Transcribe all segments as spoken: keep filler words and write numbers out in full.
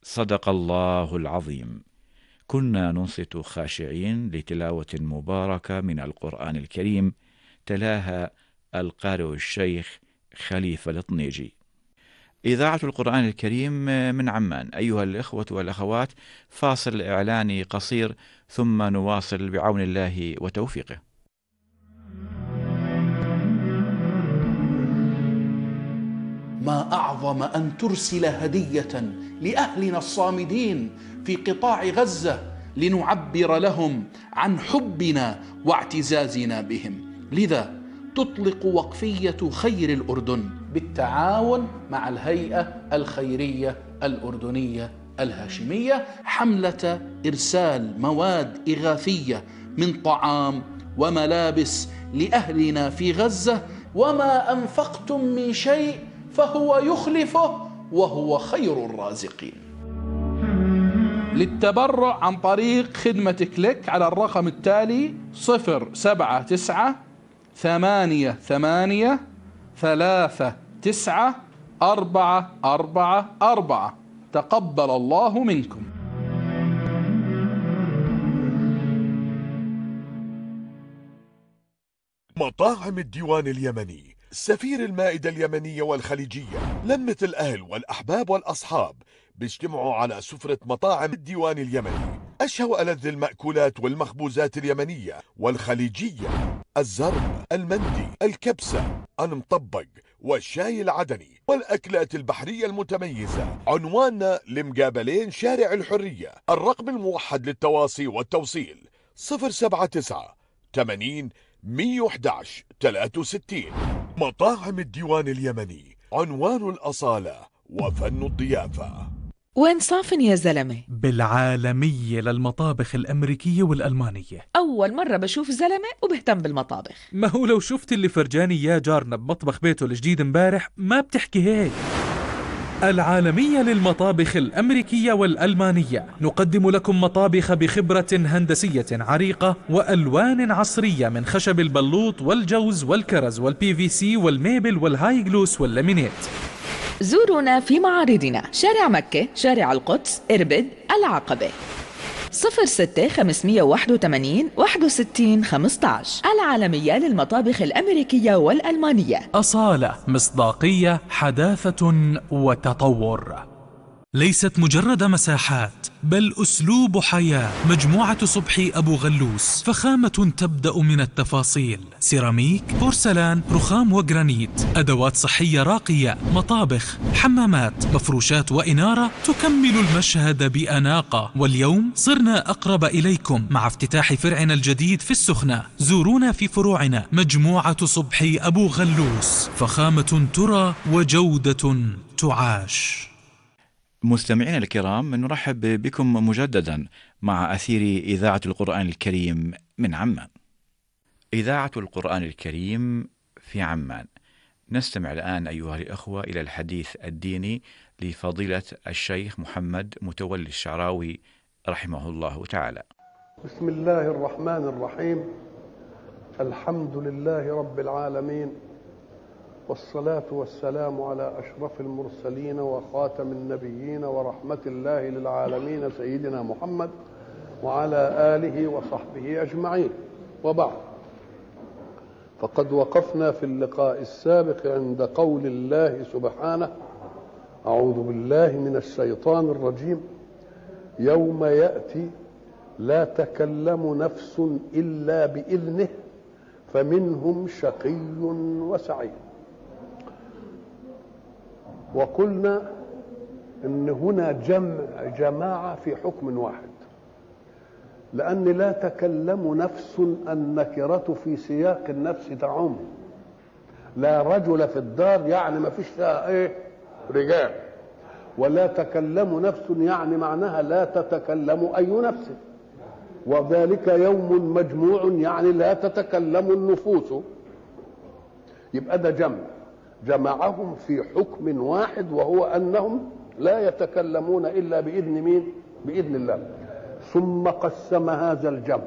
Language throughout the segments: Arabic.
صدق الله العظيم. كنا ننصت خاشعين لتلاوة مباركة من القرآن الكريم، تلاها القارئ الشيخ خليفة الطنيجي. إذاعة القرآن الكريم من عمان. أيها الإخوة والأخوات، فاصل إعلاني قصير ثم نواصل بعون الله وتوفيقه. ما أعظم أن ترسل هدية لأهلنا الصامدين في قطاع غزة لنعبر لهم عن حبنا واعتزازنا بهم. لذا تطلق وقفية خير الأردن بالتعاون مع الهيئة الخيرية الأردنية الهاشمية حملة إرسال مواد إغاثية من طعام وملابس لأهلنا في غزة. وما أنفقتم من شيء فهو يخلفه وهو خير الرازقين. للتبرع عن طريق خدمة كليك على الرقم التالي صفر سبعة تسعة ثمانية ثمانية ثلاثة تسعة أربعة أربعة أربعة. تقبل الله منكم. مطاعم الديوان اليمني، سفير المائدة اليمنية والخليجية، لمة الأهل والأحباب والأصحاب بيجتمعوا على سفرة مطاعم الديوان اليمني. أشهى وألذ المأكولات والمخبوزات اليمنية والخليجية: الزرب، المندي، الكبسة، المطبق، والشاي العدني، والأكلات البحرية المتميزة. عنواننا لمقابلين شارع الحرية. الرقم الموحد للتواصي والتوصيل صفر سبعة تسعة ثمانين مية وأحد عشر ثلاثة وستين. مطاعم الديوان اليمني، عنوان الأصالة وفن الضيافة. وين صافن يا زلمة؟ بالعالمية للمطابخ الأمريكية والألمانية. أول مرة بشوف زلمة وبهتم بالمطابخ. ما هو لو شفت اللي فرجاني يا جارنا بمطبخ بيته الجديد امبارح ما بتحكي هيك. العالمية للمطابخ الأمريكية والألمانية. نقدم لكم مطابخ بخبرة هندسية عريقة وألوان عصرية من خشب البلوط والجوز والكرز والبي في سي والميبل والهاي جلوس واللامينيت. زورونا في معارضنا: شارع مكة، شارع القدس، إربد، العقبة. صفر ستة خمسمية واحد وثمانين واحد وستين خمسة عشر. العالمية للمطابخ الأمريكية والألمانية. أصالة، مصداقية، حداثة وتطور. ليست مجرد مساحات بل أسلوب حياة. مجموعة صبحي أبو غلوس، فخامة تبدأ من التفاصيل: سيراميك، بورسلان، رخام وجرانيت، أدوات صحية راقية، مطابخ، حمامات، مفروشات وإنارة تكمل المشهد بأناقة. واليوم صرنا أقرب إليكم مع افتتاح فرعنا الجديد في السخنة. زورونا في فروعنا. مجموعة صبحي أبو غلوس، فخامة ترى وجودة تعاش. مستمعينا الكرام، نرحب بكم مجددا مع أثير إذاعة القرآن الكريم من عمان. إذاعة القرآن الكريم في عمان. نستمع الآن أيها الأخوة إلى الحديث الديني لفضيلة الشيخ محمد متولي الشعراوي رحمه الله تعالى. بسم الله الرحمن الرحيم. الحمد لله رب العالمين، والصلاة والسلام على أشرف المرسلين وخاتم النبيين ورحمة الله للعالمين سيدنا محمد وعلى آله وصحبه أجمعين. وبعد، فقد وقفنا في اللقاء السابق عند قول الله سبحانه: أعوذ بالله من الشيطان الرجيم: يوم يأتي لا تكلم نفس إلا بإذنه فمنهم شقي وسعيد. وقلنا إن هنا جمع جماعة في حكم واحد، لأن لا تكلم نفس النكرة في سياق النفس تعم. لا رجل في الدار يعني ما فيش فيها ايه رجال، ولا تكلم نفس يعني معناها لا تتكلم أي نفس، وذلك يوم مجموع يعني لا تتكلم النفوس. يبقى ده جمع جمعهم في حكم واحد، وهو أنهم لا يتكلمون إلا بإذن مين؟ بإذن الله. ثم قسم هذا الجمع،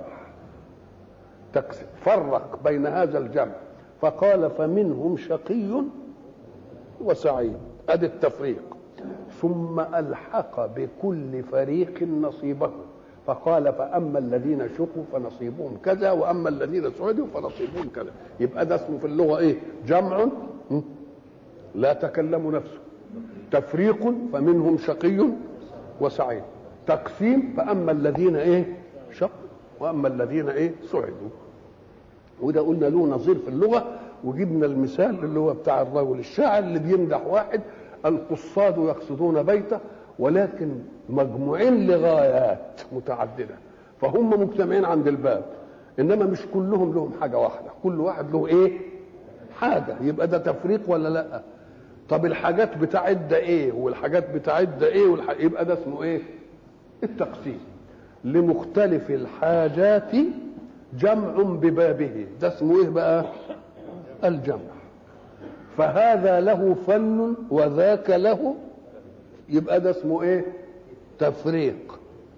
فرق بين هذا الجمع فقال: فمنهم شقي وسعيد. أدي التفريق. ثم ألحق بكل فريق نصيبه فقال فأما الذين شقوا فنصيبهم كذا وأما الذين سعدوا فنصيبهم كذا. يبقى ده اسمه في اللغة إيه؟ جمع لا تكلم نفسه، تفريق فمنهم شقي وسعيد، تقسيم فأما الذين إيه؟ شقوا وأما الذين إيه؟ سعدوا. وده قلنا له نظير في اللغة، وجبنا المثال اللي هو بتاع الرجل الشاعر اللي بيمدح واحد: القصاد يقصدون بيته ولكن مجموعين لغايات متعددة، فهم مجتمعين عند الباب، انما مش كلهم لهم حاجة واحدة، كل واحد له ايه؟ حاجة. يبقى ده تفريق ولا لا؟ طب الحاجات بتاعت ده ايه والحاجات بتاعت ده ايه والح... يبقى ده اسمه ايه؟ التقسيم. لمختلف الحاجات جمع ببابه، ده اسمه ايه بقى؟ الجمع. فهذا له فن وذاك له، يبقى ده اسمه ايه؟ تفريق.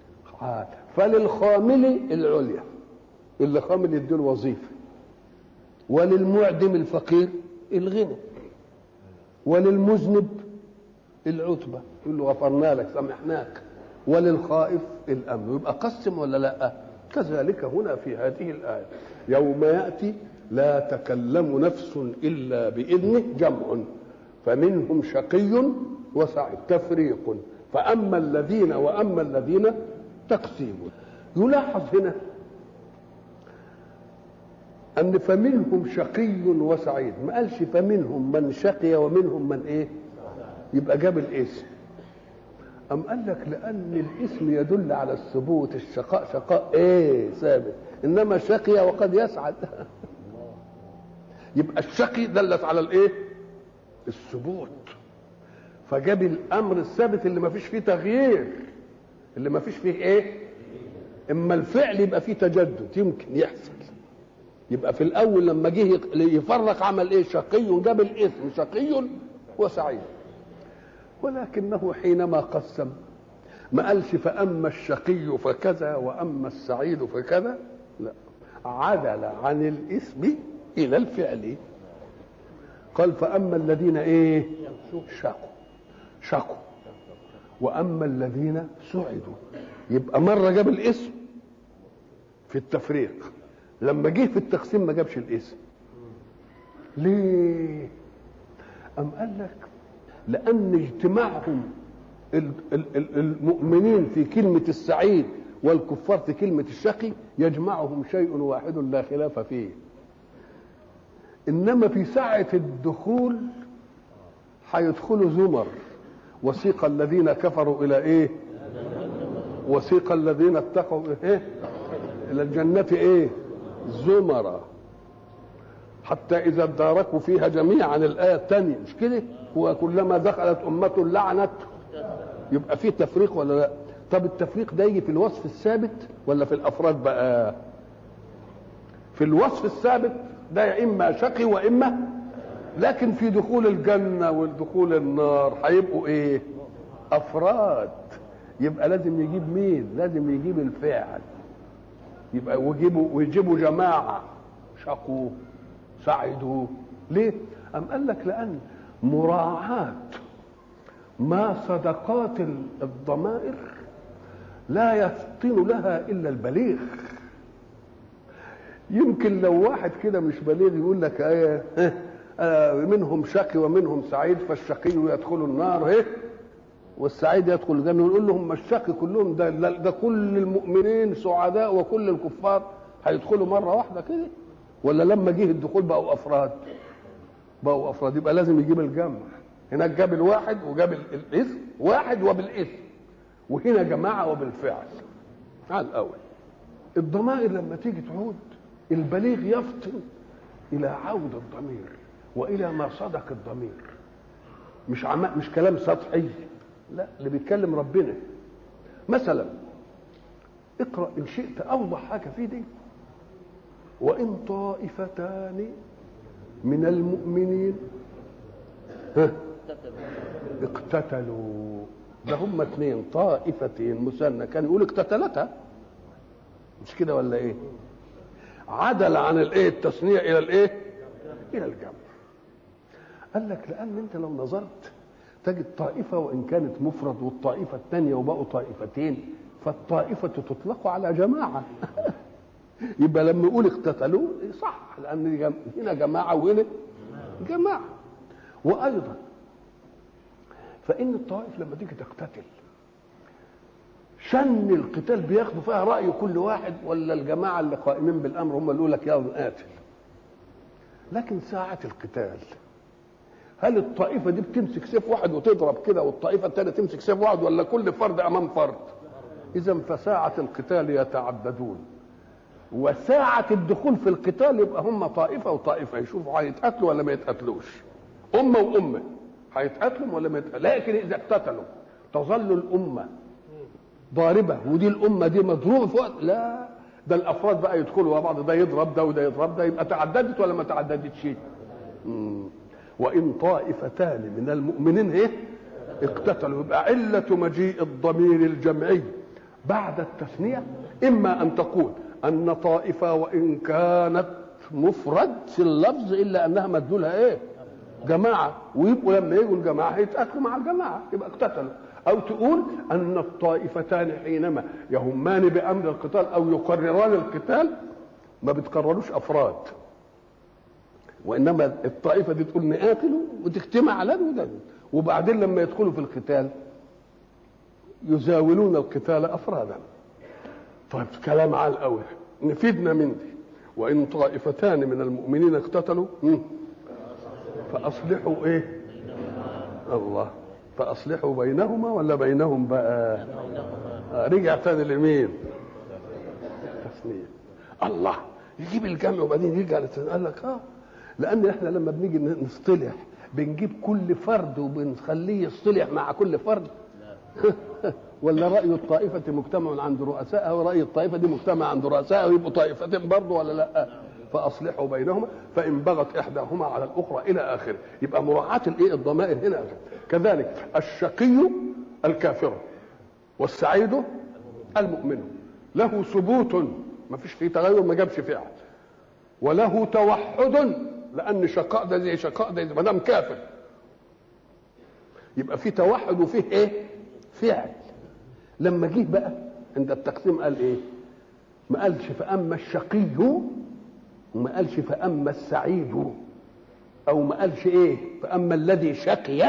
فللخامل العليا اللي خامل يدي الوظيفه، وللمعدم الفقير الغنى، وللمذنب العتبه يقول له غفرنا لك سامحناك، وللخائف الامن. يبقى قسم ولا لا؟ كذلك هنا في هذه الايه: يوم ياتي لا تكلم نفس الا باذنه جمع فمنهم شقي وسعيد، تفريق فاما الذين واما الذين تقسيم. يلاحظ هنا ان فمنهم شقي وسعيد، ما قالش فمنهم من شقي ومنهم من ايه؟ يبقى جاب الاسم. أم قال لك لأن الاسم يدل على الثبوت، الشقاء شقاء ايه؟ ثابت، انما شقي وقد يسعد. يبقى الشقي دلت على الايه؟ الثبوت، فجاب الامر الثابت اللي ما فيش فيه تغيير، اللي ما فيش فيه ايه؟ اما الفعل يبقى فيه تجدد يمكن يحصل. يبقى في الاول لما جه يفرق عمل ايه؟ شقي، جاب الاسم شقي وسعيد. ولكنه حينما قسم ما قالش فاما الشقي فكذا واما السعيد فكذا، لا، عدل عن الاسم الى الفعل. قال فاما الذين ايه؟ شقوا شقوا واما الذين سعدوا. يبقى مره جاب الاسم في التفريق، لما جه في التقسيم ما جابش الاسم. ليه؟ ام قال لك لان اجتماعهم المؤمنين في كلمه السعيد والكفار في كلمه الشقي يجمعهم شيء واحد لا خلاف فيه، انما في ساعه الدخول هيدخلوا زمر. وسيق الذين كفروا الى ايه؟ وسيق الذين اتقوا ايه؟ الى الجنه ايه؟ زمرا حتى اذا اداركوا فيها جميعا. الايه الثانيه مش كده؟ وكلما دخلت امه لعنت. يبقى في تفريق ولا لا؟ طب التفريق ده يجي في الوصف الثابت ولا في الافراد بقى؟ في الوصف الثابت ده يا اما شقي واما، لكن في دخول الجنه والدخول النار هيبقوا ايه؟ افراد. يبقى لازم يجيب مين؟ لازم يجيب الفاعل. يبقى ويجيبوا ويجيبوا جماعه شقوا سعدوا. ليه؟ أم قال لك لأن مراعاة ما صدقات الضمائر لا يفطن لها إلا البليغ. يمكن لو واحد كده مش بليغ يقول لك ايه آه منهم شقي ومنهم سعيد، فالشقي يدخل النار ايه والسعيد يدخل الجنه، ونقول لهم الشقي كلهم ده, ده كل المؤمنين سعداء وكل الكفار هيدخلوا مره واحده كده؟ ولا لما جه الدخول بقوا افراد؟ بقوا افراد. يبقى لازم يجيب الجمع. هناك جاب الواحد وجاب الاسم، واحد وبالاسم، وهنا جماعه وبالفعل. على الاول الضمائر لما تيجي تعود البليغ يفطن الى عود الضمير والى ما صدق الضمير، مش عم... مش كلام سطحي، لا، اللي بيتكلم ربنا. مثلا اقرا ان شئت اوضح حاجه في دي: وان طائفتان من المؤمنين ها اقتتلوا. ده هم اثنين، طائفتين مثنى، كان يقول اقتتلتها، مش كده ولا ايه؟ عدل عن الايه التثنيه الى الايه؟ الى الجمع. قال لك لان انت لو نظرت تجد طائفة وإن كانت مفرد والطائفة الثانية وبقوا طائفتين، فالطائفة تطلق على جماعة. يبقى لما يقول اقتتلوا صح، لأن هنا جماعة وهنا جماعة. وأيضا فإن الطوائف لما تيجي تقتتل شن القتال بياخدوا فيها رأي كل واحد، ولا الجماعة اللي قائمين بالأمر هم اللي يقول لك يلا نقاتل؟ لكن ساعة القتال هل الطائفة دي بتمسك سيف واحد وتضرب كده والطائفة الثانية تمسك سيف واحد، ولا كل فرد أمام فرد؟ إذا فساعة القتال يتعددون، وساعة الدخول في القتال يبقى هم طائفة وطائفة يشوفوا هيتقتلوا ولا ما يتقتلوش، أمة وأمة هيتقتلوا ولا ما يتقتلوا. لكن إذا اقتتلوا تظل الأمة ضاربة ودي الأمة دي مضروبة في وقت، لا ده الأفراد بقى يدخلوا مع بعض، ده يضرب ده وده يضرب ده، يبقى تعددت ولا ما تعددتش؟ وإن طائفتان من المؤمنين ايه اقتتلوا، يبقى علة مجيء الضمير الجمعي بعد التثنية إما أن تقول أن طائفة وإن كانت مفرد في اللفظ إلا أنها مدلولها إيه؟ جماعة، ويبقوا لما يجوا الجماعة هيتأكلوا مع الجماعة يبقى اقتتلوا. أو تقول أن الطائفتان حينما يهمان بأمر القتال أو يقرران القتال ما بتقرروش أفراد، وإنما الطائفة دي تقول نقاتلوا وتجتمع على ده، وبعدين لما يدخلوا في القتال يزاولون القتال أفرادا. طيب كلام عال قوي نفيدنا من دي. وإن طائفتان من المؤمنين اقتتلوا فأصلحوا إيه؟ الله، فأصلحوا بينهما ولا بينهم بقى؟ آه رجع تاني لمين؟ تثنية. الله يجيب الجمع وبعدين يرجع للتثنية. قال لك اه لأن احنا لما بنيجي نصطلح بنجيب كل فرد وبنخليه يصطلح مع كل فرد. ولا رأي الطائفة مجتمع عند رؤسائها ورأي الطائفة دي مجتمع عند رؤسائها ويبقوا طائفتين برضه ولا لا؟ فأصلحوا بينهما فإن بغت إحداهما على الأخرى إلى آخره. يبقى مراعاة الإيه الضمائر هنا. كذلك الشقي الكافر والسعيد المؤمن له ثبوت ما فيش فيه تغير ما جابش فعل، وله توحد لأن شقاء ده زي شقاء ده ما دام كافر يبقى فيه توحد وفيه إيه؟ فعل. لما جه بقى عند التقسيم قال إيه؟ ما قالش فأما الشقي وما قالش فأما السعيد، أو ما قالش إيه فأما الذي شقي